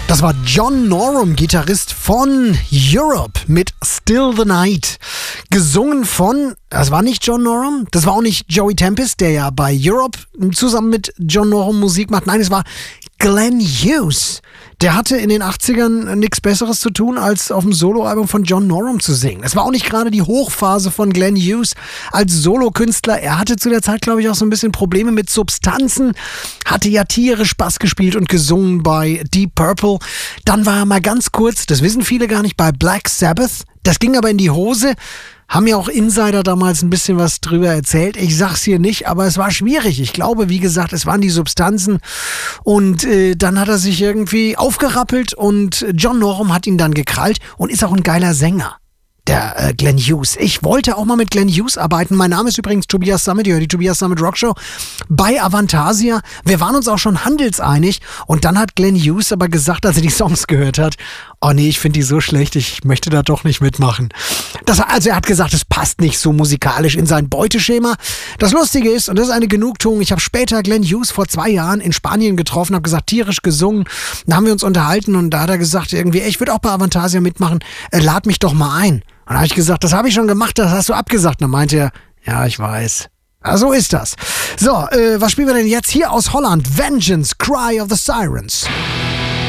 Das war John Norum, Gitarrist von Europe mit Still the Night. Gesungen von, das war nicht John Norum, das war auch nicht Joey Tempest, der ja bei Europe zusammen mit John Norum Musik macht. Nein, es war Glenn Hughes. Der hatte in den 80ern nichts Besseres zu tun, als auf dem Soloalbum von John Norum zu singen. Es war auch nicht gerade die Hochphase von Glenn Hughes als Solokünstler. Er hatte zu der Zeit, glaube ich, auch so ein bisschen Probleme mit Substanzen, hatte ja tierisch Bass gespielt und gesungen bei Deep Purple. Dann war er mal ganz kurz, das wissen viele gar nicht, bei Black Sabbath. Das ging aber in die Hose. Haben ja auch Insider damals ein bisschen was drüber erzählt. Ich sag's hier nicht, aber es war schwierig. Ich glaube, wie gesagt, es waren die Substanzen. Und dann hat er sich irgendwie aufgerappelt und John Norum hat ihn dann gekrallt und ist auch ein geiler Sänger. Der Glenn Hughes. Ich wollte auch mal mit Glenn Hughes arbeiten. Mein Name ist übrigens Tobias Sammet. Ihr hört die Tobias Sammet Rockshow bei Avantasia. Wir waren uns auch schon handelseinig. Und dann hat Glenn Hughes aber gesagt, als er die Songs gehört hat, oh nee, ich finde die so schlecht, ich möchte da doch nicht mitmachen. Also er hat gesagt, es passt nicht so musikalisch in sein Beuteschema. Das Lustige ist, und das ist eine Genugtuung, ich habe später Glenn Hughes vor 2 Jahren in Spanien getroffen, habe gesagt, tierisch gesungen. Da haben wir uns unterhalten und da hat er gesagt, irgendwie, ich würde auch bei Avantasia mitmachen, lad mich doch mal ein. Und da habe ich gesagt, das habe ich schon gemacht, das hast du abgesagt. Und dann meinte er, ja, ich weiß. Ja, so ist das. So, was spielen wir denn jetzt hier aus Holland? Vengeance, Cry of the Sirens.